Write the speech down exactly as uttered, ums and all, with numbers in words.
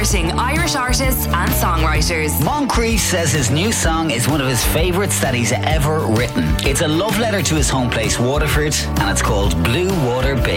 Supporting Irish artists and songwriters. Moncrief says his new song is one of his favourites that he's ever written. It's a love letter to his home place, Waterford, and it's called Blue Water Baby.